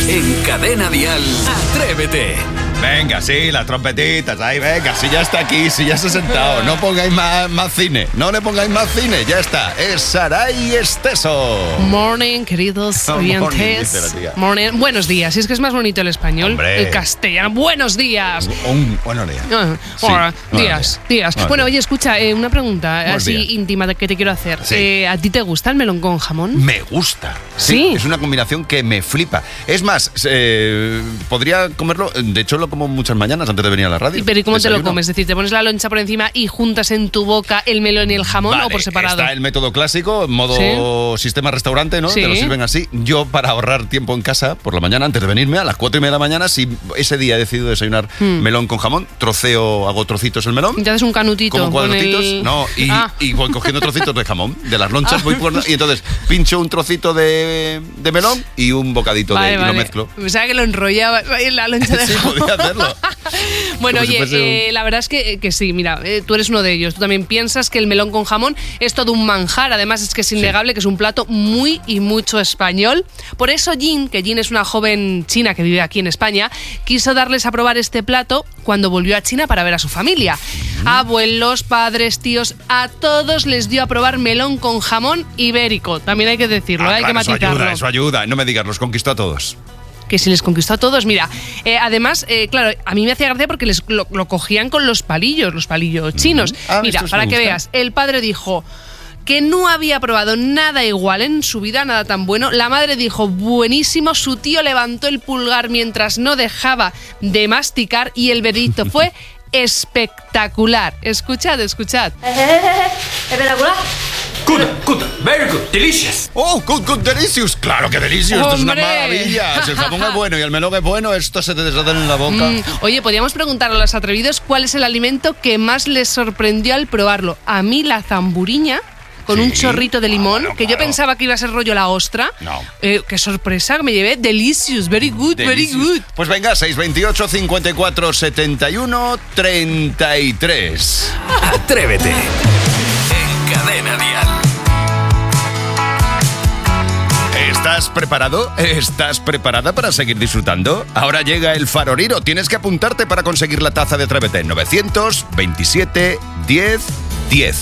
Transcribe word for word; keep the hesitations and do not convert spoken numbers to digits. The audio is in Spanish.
En Cadena Dial, Atrévete. Venga, sí, las trompetitas, ahí, venga, si ya está aquí, si ya se ha sentado, no pongáis más, más cine, no le pongáis más cine, ya está, es Saray Esteso. Morning, queridos oyentes. Morning, dice la tía. Morning. Buenos días, si es que es más bonito el español, Hombre. el castellano. Buenos días. Un buenos días. Ah, Sí, hola, buenos días, días. días. Buenos Bueno, días. oye, escucha, eh, una pregunta Buenos así días. íntima de que te quiero hacer. Sí. Eh, ¿A ti te gusta el melón con jamón? Me gusta. Sí. Es una combinación que me flipa. Es más, eh, podría comerlo, de hecho lo como muchas mañanas antes de venir a la radio. Pero ¿y cómo te lo Desayuno. comes? Es decir, ¿te pones la loncha por encima y juntas en tu boca el melón y el jamón Vale, o por separado? Está el método clásico, en modo sistema restaurante, ¿no? Sí. Te lo sirven así. Yo, para ahorrar tiempo en casa, por la mañana, antes de venirme, a las cuatro y media de la mañana, si ese día he decidido desayunar Hmm. melón con jamón, troceo, hago trocitos el melón. Y te haces un canutito. Como con cuadrocitos, el- no, y, Ah. y voy cogiendo trocitos de jamón, de las lonchas Ah. voy por, y entonces pincho un trocito de, de melón y un bocadito Vale, de, y vale. lo mezclo. Pensaba que lo enrollaba en la loncha de Sí, jamón. podía hacerlo. Bueno, Como si oye, fuese un- eh, la verdad es que, que sí, mira, eh, tú eres uno de ellos. Tú también piensas que el melón con jamón es todo un manjar. Además, es que es innegable que es un plato muy y mucho español. Por eso Jin, que Jin es una joven china que vive aquí en España, quiso darles a probar este plato cuando volvió a China para ver a su familia. Abuelos, padres, tíos, a todos les dio a probar melón con jamón ibérico. También hay que decirlo, Ah, ¿eh? hay claro, que eso matizarlo. ayuda, eso ayuda. No me digas, los conquistó a todos. Que si les conquistó a todos, mira, eh, además, eh, claro, a mí me hacía gracia porque les lo, lo cogían con los palillos, los palillos chinos. Ah, Mira, estos para me que gustan. veas, el padre dijo que no había probado nada igual en su vida, nada tan bueno. La madre dijo, buenísimo. Su tío levantó el pulgar mientras no dejaba de masticar y el veredicto fue espectacular. Escuchad, escuchad. Espectacular. Good, good, very good, delicious. ¡Oh, good, good, delicious! ¡Claro que delicious! Esto es una ¡Hombre! maravilla. Si el jamón es bueno y el melón es bueno, esto se te desata en la boca. Mm, oye, podríamos preguntar a los atrevidos cuál es el alimento que más les sorprendió al probarlo. A mí la zamburiña con Sí. un chorrito de limón, Ah, bueno, que yo claro. pensaba que iba a ser rollo la ostra. No. Eh, qué sorpresa, me llevé. Delicious, very good, very Delicious. good. Pues venga, seis veintiocho, cincuenta y cuatro, setenta y uno, treinta y tres. Atrévete. En Cadena Dial. ¿Estás preparado? ¿Estás preparada para seguir disfrutando? Ahora llega el faroriro. Tienes que apuntarte para conseguir la taza de Atrévete. novecientos veintisiete diez diez.